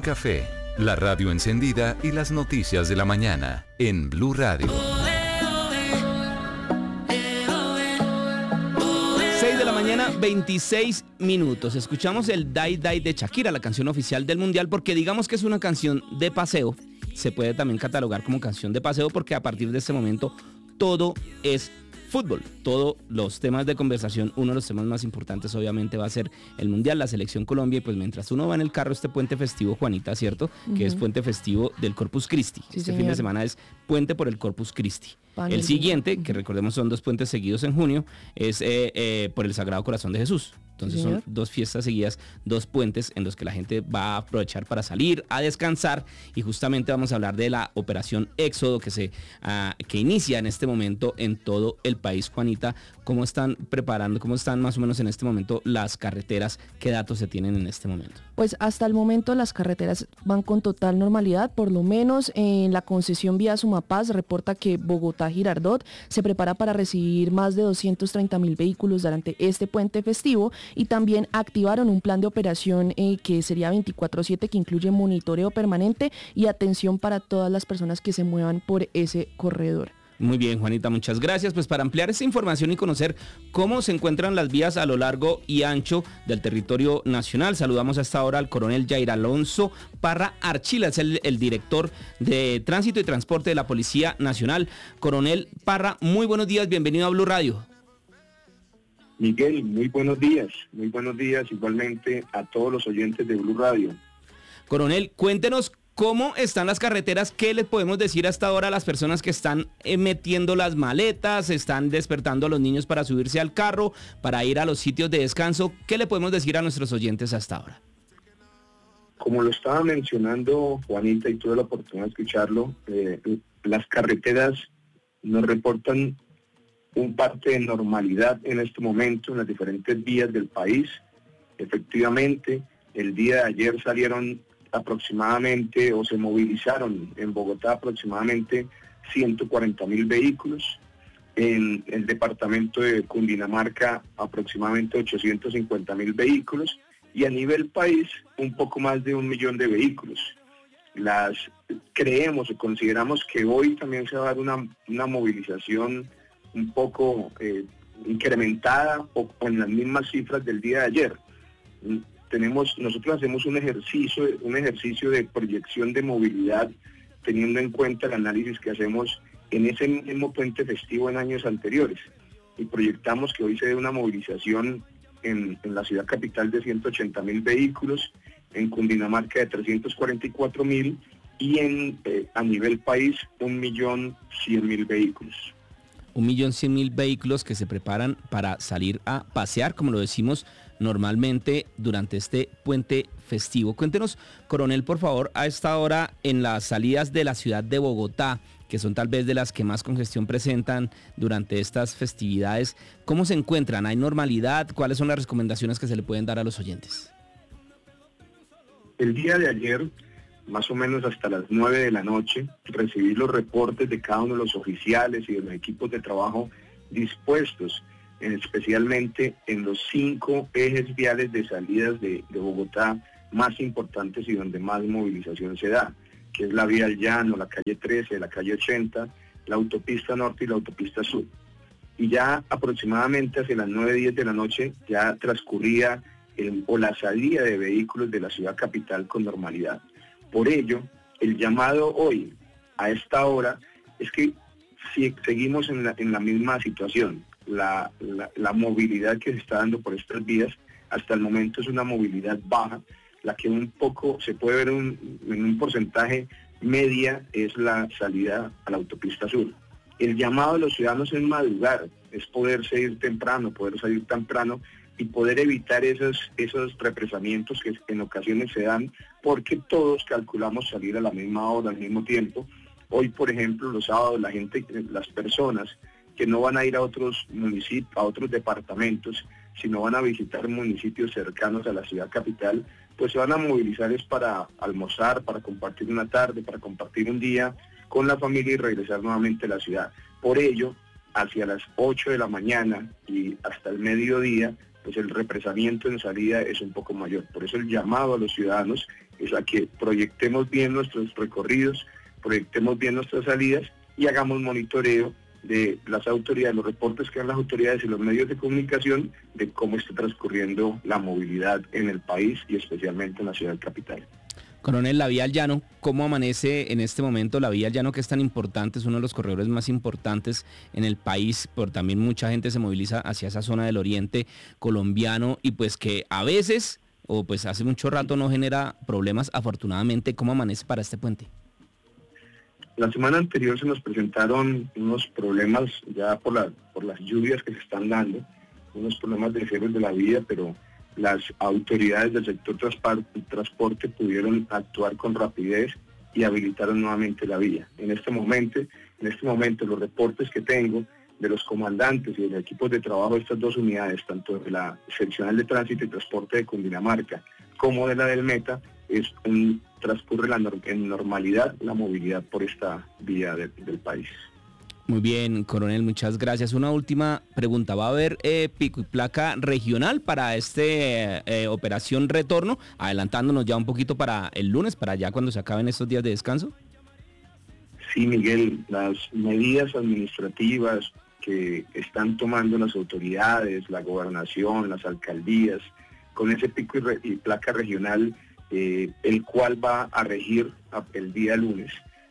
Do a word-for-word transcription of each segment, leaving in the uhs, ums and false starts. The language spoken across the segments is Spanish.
café, la radio encendida y las noticias de la mañana en Blue Radio. seis de la mañana, veintiséis minutos. Escuchamos el Die Die de Shakira, la canción oficial del Mundial, porque digamos que es una canción de paseo. Se puede también catalogar como canción de paseo porque a partir de este momento todo es fútbol. Todos los temas de conversación, uno de los temas más importantes obviamente va a ser el Mundial, la Selección Colombia, y pues mientras uno va en el carro, este puente festivo, Juanita, ¿cierto? Uh-huh. Que es puente festivo del Corpus Christi. Sí, este señor. Fin de semana es puente por el Corpus Christi. Pan el siguiente, uh-huh. que recordemos son dos puentes seguidos en junio, es eh, eh, por el Sagrado Corazón de Jesús. Entonces son dos fiestas seguidas, dos puentes en los que la gente va a aprovechar para salir, a descansar, y justamente vamos a hablar de la operación Éxodo que se uh, que inicia en este momento en todo el país. Juanita, ¿cómo están preparando, cómo están más o menos en este momento las carreteras? ¿Qué datos se tienen en este momento? Pues hasta el momento las carreteras van con total normalidad, por lo menos en la concesión vía Sumapaz reporta que Bogotá-Girardot se prepara para recibir más de doscientos treinta mil vehículos durante este puente festivo. Y también activaron un plan de operación eh, que sería veinticuatro siete, que incluye monitoreo permanente y atención para todas las personas que se muevan por ese corredor. Muy bien, Juanita, muchas gracias. Pues para ampliar esta información y conocer cómo se encuentran las vías a lo largo y ancho del territorio nacional, saludamos a esta hora al coronel Jair Alonso Parra Archila, es el, el director de Tránsito y Transporte de la Policía Nacional. Coronel Parra, muy buenos días, bienvenido a Blue Radio. Miguel, muy buenos días, muy buenos días igualmente a todos los oyentes de Blue Radio. Coronel, cuéntenos cómo están las carreteras, qué les podemos decir hasta ahora a las personas que están eh, metiendo las maletas, están despertando a los niños para subirse al carro, para ir a los sitios de descanso. ¿Qué le podemos decir a nuestros oyentes hasta ahora? Como lo estaba mencionando Juanita y tuve la oportunidad de escucharlo, eh, las carreteras nos reportan un parte de normalidad en este momento en las diferentes vías del país. Efectivamente, el día de ayer salieron aproximadamente o se movilizaron en Bogotá aproximadamente ciento cuarenta mil vehículos, en el departamento de Cundinamarca aproximadamente ochocientos cincuenta mil vehículos y a nivel país un poco más de un millón de vehículos. Las creemos o consideramos que hoy también se va a dar una, una movilización un poco eh, incrementada o con las mismas cifras del día de ayer. Tenemos, nosotros hacemos un ejercicio, un ejercicio de proyección de movilidad teniendo en cuenta el análisis que hacemos en ese mismo puente festivo en años anteriores y proyectamos que hoy se dé una movilización en, en la ciudad capital de ciento ochenta mil vehículos, en Cundinamarca de trescientos cuarenta y cuatro mil y en eh, a nivel país un millón cien mil vehículos. Un millón cien mil vehículos que se preparan para salir a pasear, como lo decimos normalmente durante este puente festivo. Cuéntenos, coronel, por favor, a esta hora en las salidas de la ciudad de Bogotá, que son tal vez de las que más congestión presentan durante estas festividades, ¿cómo se encuentran? ¿Hay normalidad? ¿Cuáles son las recomendaciones que se le pueden dar a los oyentes? El día de ayer, más o menos hasta las nueve de la noche, recibí los reportes de cada uno de los oficiales y de los equipos de trabajo dispuestos, en, especialmente en los cinco ejes viales de salidas de, de Bogotá más importantes y donde más movilización se da, que es la vía al Llano, la calle trece, la calle ochenta, la autopista norte y la autopista sur. Y ya aproximadamente hacia las nueve diez de la noche ya transcurría el, o la salida de vehículos de la ciudad capital con normalidad. Por ello, el llamado hoy, a esta hora, es que si seguimos en la, en la misma situación. La, la, la movilidad que se está dando por estas vías, hasta el momento es una movilidad baja, la que un poco se puede ver un, en un porcentaje media es la salida a la autopista sur. El llamado de los ciudadanos es madrugar, es poderse ir temprano, poder salir temprano, y poder evitar esos, esos represamientos que en ocasiones se dan porque todos calculamos salir a la misma hora, al mismo tiempo. Hoy, por ejemplo, los sábados, la gente, las personas que no van a ir a otros municipios, a otros departamentos, sino van a visitar municipios cercanos a la ciudad capital, pues se van a movilizar es para almorzar, para compartir una tarde, para compartir un día con la familia y regresar nuevamente a la ciudad. Por ello, hacia las ocho de la mañana y hasta el mediodía, pues el represamiento en salida es un poco mayor. Por eso el llamado a los ciudadanos es a que proyectemos bien nuestros recorridos, proyectemos bien nuestras salidas y hagamos monitoreo de las autoridades, los reportes que dan las autoridades y los medios de comunicación de cómo está transcurriendo la movilidad en el país y especialmente en la ciudad capital. Coronel, la vía al llano, ¿cómo amanece en este momento la vía al llano, que es tan importante? Es uno de los corredores más importantes en el país, pero también mucha gente se moviliza hacia esa zona del oriente colombiano y pues que a veces, o pues hace mucho rato, no genera problemas. Afortunadamente, ¿cómo amanece para este puente? La semana anterior se nos presentaron unos problemas ya por, la, por las lluvias que se están dando, unos problemas de cierre de la vía, pero las autoridades del sector transporte pudieron actuar con rapidez y habilitaron nuevamente la vía. En este momento, en este momento los reportes que tengo de los comandantes y de los equipos de trabajo de estas dos unidades, tanto de la seccional de tránsito y transporte de Cundinamarca como de la del Meta, es un, transcurre la, en normalidad la movilidad por esta vía de, del país. Muy bien, coronel, muchas gracias. Una última pregunta. ¿Va a haber eh, pico y placa regional para este eh, operación retorno? Adelantándonos ya un poquito para el lunes, para ya cuando se acaben estos días de descanso. Sí, Miguel, las medidas administrativas que están tomando las autoridades, la gobernación, las alcaldías, con ese pico y, re, y placa regional, eh, el cual va a regir el día lunes.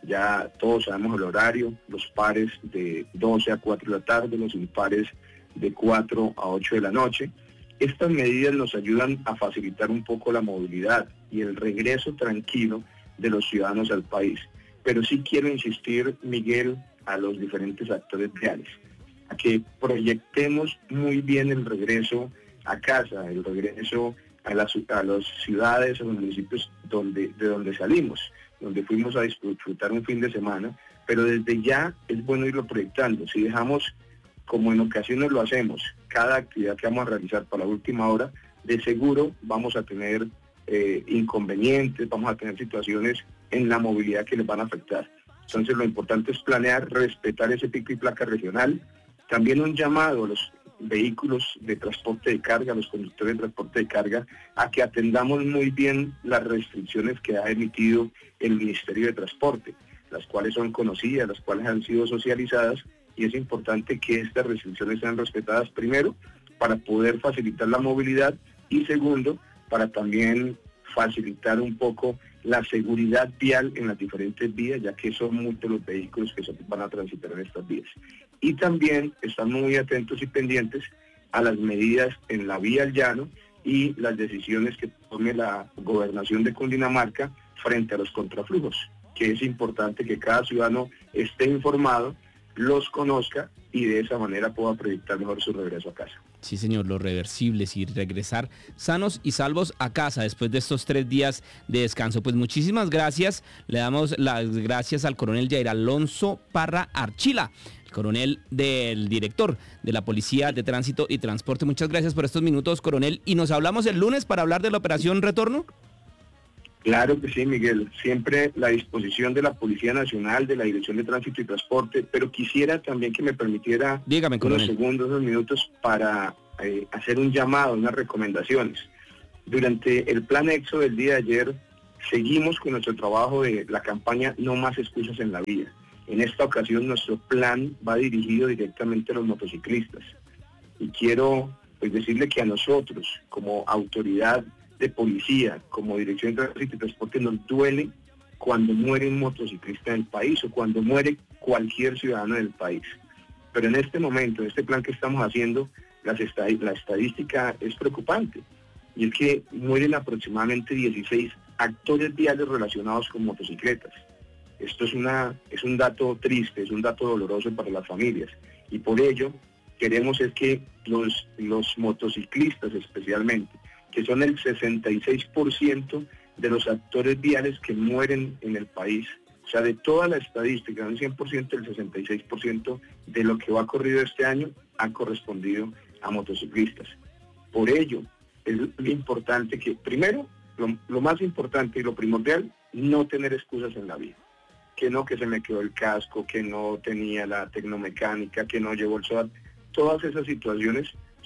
Ya todos sabemos el horario, los pares de doce a cuatro de la tarde, los impares de cuatro a ocho de la noche. Estas medidas nos ayudan a facilitar un poco la movilidad y el regreso tranquilo de los ciudadanos al país. Pero sí quiero insistir, Miguel, a los diferentes actores viales, a que proyectemos muy bien el regreso a casa, el regreso a las, a las ciudades, a los municipios donde, de donde salimos, donde fuimos a disfrutar un fin de semana, pero desde ya es bueno irlo proyectando. Si dejamos, como en ocasiones lo hacemos, cada actividad que vamos a realizar para la última hora, de seguro vamos a tener eh, inconvenientes, vamos a tener situaciones en la movilidad que les van a afectar. Entonces lo importante es planear, respetar ese pico y placa regional. También un llamado a los vehículos de transporte de carga, a los conductores de transporte de carga, a que atendamos muy bien las restricciones que ha emitido el Ministerio de Transporte, las cuales son conocidas, las cuales han sido socializadas, y es importante que estas restricciones sean respetadas, primero, para poder facilitar la movilidad, y segundo, para también facilitar un poco la seguridad vial en las diferentes vías, ya que son muchos los vehículos que se van a transitar en estas vías. Y también están muy atentos y pendientes a las medidas en la vía al llano y las decisiones que tome la gobernación de Cundinamarca frente a los contraflujos, que es importante que cada ciudadano esté informado, los conozca y de esa manera pueda proyectar mejor su regreso a casa. Sí, señor, los reversibles y regresar sanos y salvos a casa después de estos tres días de descanso. Pues muchísimas gracias. Le damos las gracias al coronel Jair Alonso Parra Archila, el coronel del director de la Policía de Tránsito y Transporte. Muchas gracias por estos minutos, coronel. Y nos hablamos el lunes para hablar de la operación Retorno. Claro que sí, Miguel. Siempre la disposición de la Policía Nacional, de la Dirección de Tránsito y Transporte, pero quisiera también que me permitiera Dígame, unos coronel. segundos, unos minutos para eh, hacer un llamado, unas recomendaciones. Durante el plan EXO del día de ayer, seguimos con nuestro trabajo de la campaña No Más Excusas en la Vía. En esta ocasión nuestro plan va dirigido directamente a los motociclistas. Y quiero pues, decirle que a nosotros, como autoridad de policía, como Dirección de Tránsito y Transporte, nos duele cuando muere un motociclista en el país o cuando muere cualquier ciudadano del país. Pero en este momento, en este plan que estamos haciendo, las estad- la estadística es preocupante. Y es que mueren aproximadamente dieciséis actores viales relacionados con motocicletas. Esto es, una, es un dato triste, es un dato doloroso para las familias. Y por ello, queremos es que los, los motociclistas especialmente, que son el sesenta y seis por ciento de los actores viales que mueren en el país. O sea, de toda la estadística, un cien por ciento, el sesenta y seis por ciento de lo que va corrido este año ha correspondido a motociclistas. Por ello, es importante que, primero, lo, lo más importante y lo primordial, no tener excusas en la vida. Que no, que se me quedó el casco, que no tenía la tecnomecánica, que no llevó el SOAT. Todas esas situaciones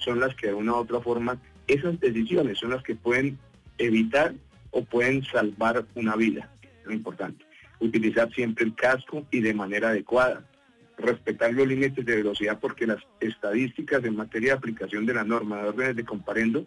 son las que de una u otra forma, esas decisiones son las que pueden evitar o pueden salvar una vida. Es lo importante. Utilizar siempre el casco y de manera adecuada. Respetar los límites de velocidad, porque las estadísticas en materia de aplicación de la norma de órdenes de comparendo,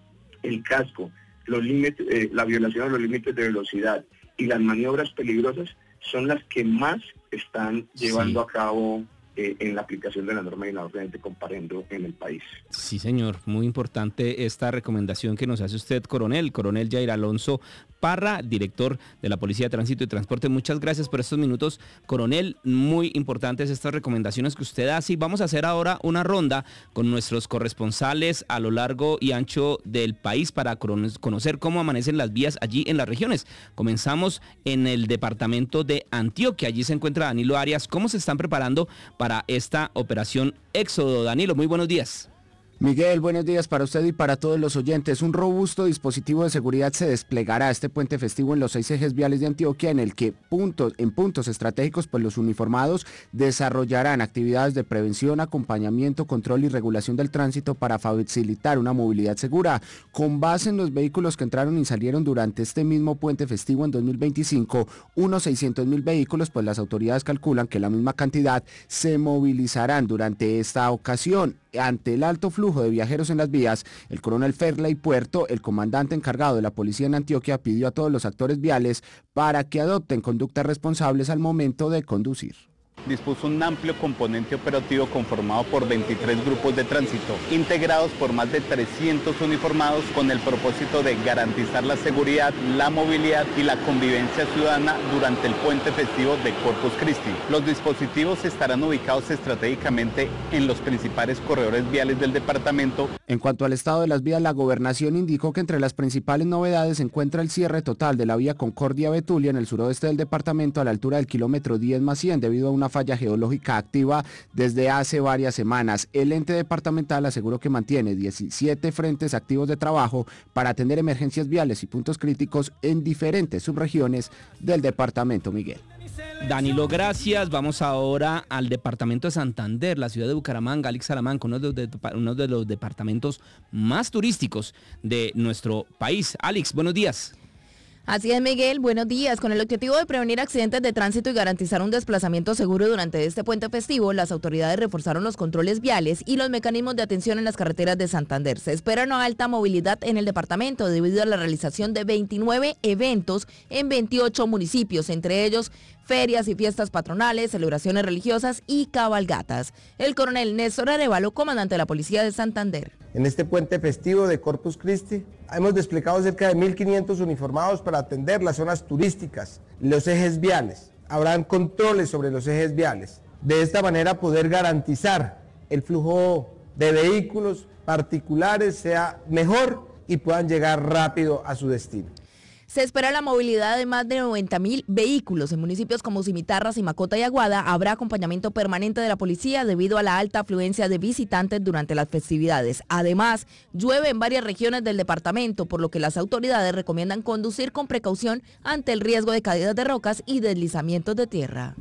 el casco, los límites, eh, la violación de los límites de velocidad y las maniobras peligrosas son las que más están llevando sí. a cabo eh, en la aplicación de la norma y la orden de comparendo en el país. Sí, señor, muy importante esta recomendación que nos hace usted, coronel, coronel Jair Alonso Parra, director de la Policía de Tránsito y Transporte. Muchas gracias por estos minutos, coronel, muy importantes estas recomendaciones que usted hace. Y vamos a hacer ahora una ronda con nuestros corresponsales a lo largo y ancho del país para conocer cómo amanecen las vías allí en las regiones. Comenzamos en el departamento de Antioquia, allí se encuentra Danilo Arias. ¿Cómo se están preparando para esta operación Éxodo? Danilo, muy buenos días. Miguel, buenos días para usted y para todos los oyentes. Un robusto dispositivo de seguridad se desplegará este puente festivo en los seis ejes viales de Antioquia, en el que puntos, en puntos estratégicos, pues los uniformados desarrollarán actividades de prevención, acompañamiento, control y regulación del tránsito para facilitar una movilidad segura. Con base en los vehículos que entraron y salieron durante este mismo puente festivo en dos mil veinticinco, unos seiscientos mil vehículos, pues las autoridades calculan que la misma cantidad se movilizarán durante esta ocasión. Ante el alto flujo de viajeros en las vías, el coronel Ferley Puerto, el comandante encargado de la policía en Antioquia, pidió a todos los actores viales para que adopten conductas responsables al momento de conducir. Dispuso un amplio componente operativo conformado por veintitrés grupos de tránsito, integrados por más de trescientos uniformados, con el propósito de garantizar la seguridad, la movilidad y la convivencia ciudadana durante el puente festivo de Corpus Christi. Los dispositivos estarán ubicados estratégicamente en los principales corredores viales del departamento. En cuanto al estado de las vías, la gobernación indicó que entre las principales novedades se encuentra el cierre total de la vía Concordia-Betulia en el suroeste del departamento a la altura del kilómetro diez más cien debido a una falla geológica activa desde hace varias semanas. El ente departamental aseguró que mantiene diecisiete frentes activos de trabajo para atender emergencias viales y puntos críticos en diferentes subregiones del departamento. Miguel. Danilo, gracias. Vamos ahora al departamento de Santander, la ciudad de Bucaramanga, Alex Salamanca, uno de, los de, uno de los departamentos más turísticos de nuestro país. Alex, buenos días. Así es, Miguel, buenos días. Con el objetivo de prevenir accidentes de tránsito y garantizar un desplazamiento seguro durante este puente festivo, las autoridades reforzaron los controles viales y los mecanismos de atención en las carreteras de Santander. Se espera una alta movilidad en el departamento debido a la realización de veintinueve eventos en veintiocho municipios, entre ellos ferias y fiestas patronales, celebraciones religiosas y cabalgatas. El coronel Néstor Arevalo, comandante de la Policía de Santander. En este puente festivo de Corpus Christi hemos desplegado cerca de mil quinientos uniformados para atender las zonas turísticas, los ejes viales. Habrán controles sobre los ejes viales. De esta manera poder garantizar el flujo de vehículos particulares sea mejor y puedan llegar rápido a su destino. Se espera la movilidad de más de noventa mil vehículos. En municipios como Cimitarra, Simacota y Aguada habrá acompañamiento permanente de la policía debido a la alta afluencia de visitantes durante las festividades. Además, llueve en varias regiones del departamento, por lo que las autoridades recomiendan conducir con precaución ante el riesgo de caídas de rocas y deslizamientos de tierra.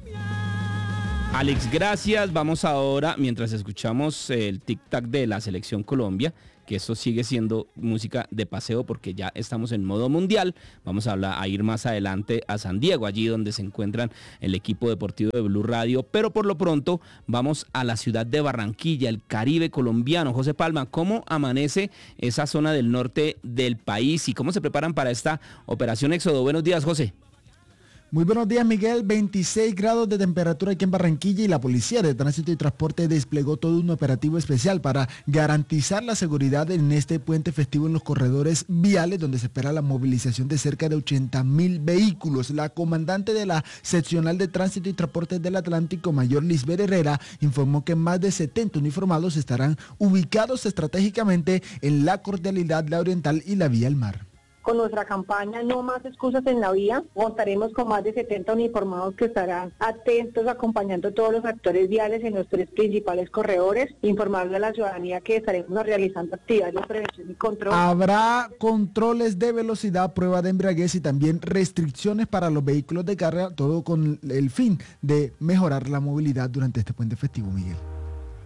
Alex, gracias. Vamos ahora, mientras escuchamos el tic-tac de la Selección Colombia, que esto sigue siendo música de paseo porque ya estamos en modo mundial. Vamos a, hablar, a ir más adelante a San Diego, allí donde se encuentran el equipo deportivo de Blue Radio, pero por lo pronto vamos a la ciudad de Barranquilla, el Caribe colombiano. José Palma, ¿cómo amanece esa zona del norte del país y cómo se preparan para esta operación Éxodo? Buenos días, José. Muy buenos días, Miguel. veintiséis grados de temperatura aquí en Barranquilla y la Policía de Tránsito y Transporte desplegó todo un operativo especial para garantizar la seguridad en este puente festivo en los corredores viales, donde se espera la movilización de cerca de ochenta mil vehículos. La comandante de la Seccional de Tránsito y Transporte del Atlántico, mayor Lisbeth Herrera, informó que más de setenta uniformados estarán ubicados estratégicamente en la Cordialidad, la Oriental y la Vía al Mar. Con nuestra campaña No Más Excusas en la Vía, contaremos con más de setenta uniformados que estarán atentos acompañando a todos los actores viales en los tres principales corredores, informarle a la ciudadanía que estaremos realizando actividades de prevención y control. Habrá controles de velocidad, prueba de embriaguez y también restricciones para los vehículos de carga, todo con el fin de mejorar la movilidad durante este puente festivo, Miguel.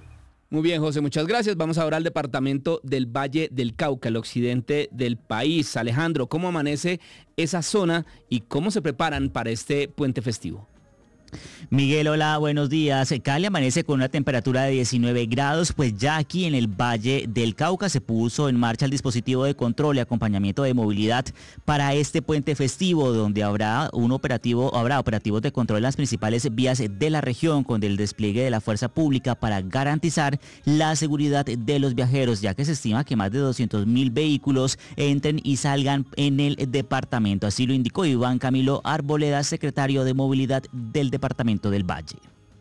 Muy bien, José, muchas gracias. Vamos ahora al departamento del Valle del Cauca, el occidente del país. Alejandro, ¿cómo amanece esa zona y cómo se preparan para este puente festivo? Miguel, hola, buenos días. Cali amanece con una temperatura de diecinueve grados, pues ya aquí en el Valle del Cauca se puso en marcha el dispositivo de control y acompañamiento de movilidad para este puente festivo, donde habrá un operativo, habrá operativos de control en las principales vías de la región con el despliegue de la fuerza pública para garantizar la seguridad de los viajeros, ya que se estima que más de doscientos mil vehículos entren y salgan en el departamento. Así lo indicó Iván Camilo Arboleda, secretario de Movilidad del departamento del Valle.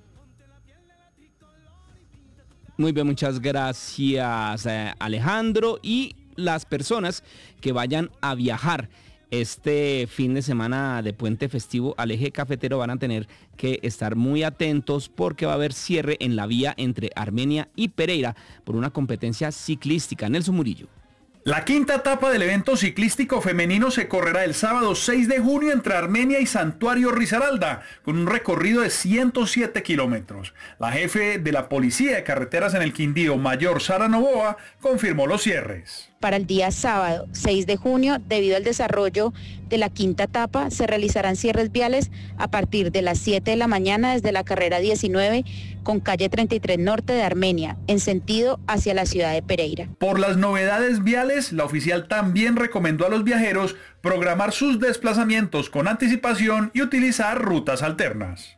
Muy bien, muchas gracias, eh, Alejandro. Y las personas que vayan a viajar este fin de semana de puente festivo al eje cafetero van a tener que estar muy atentos porque va a haber cierre en la vía entre Armenia y Pereira por una competencia ciclística. Nelson Murillo. La quinta etapa del evento ciclístico femenino se correrá el sábado seis de junio entre Armenia y Santuario Risaralda, con un recorrido de ciento siete kilómetros. La jefe de la Policía de Carreteras en el Quindío, Mayor Sara Novoa, confirmó los cierres. Para el día sábado seis de junio, debido al desarrollo de la quinta etapa, se realizarán cierres viales a partir de las siete de la mañana desde la carrera diecinueve con calle treinta y tres Norte de Armenia, en sentido hacia la ciudad de Pereira. Por las novedades viales, la oficial también recomendó a los viajeros programar sus desplazamientos con anticipación y utilizar rutas alternas.